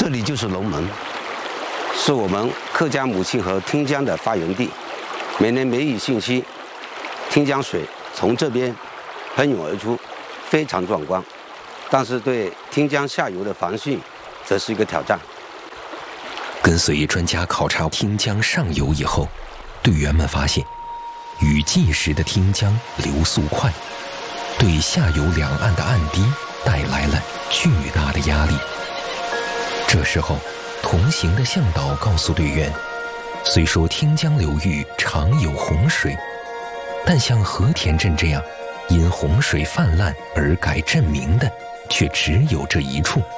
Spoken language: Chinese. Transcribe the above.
这里就是龙门，是我们客家母亲河汀江的发源地。每年梅雨汛期，汀江水从这边喷涌而出，非常壮观。但是对汀江下游的防汛，则是一个挑战。 跟随专家考察汀江上游以后，队员们发现，雨季时的汀江流速快，对下游两岸的岸堤带来了巨大的压力。这时候，同行的向导告诉队员，虽说汀江流域常有洪水，但像和田镇这样因洪水泛滥而改镇名的，却只有这一处。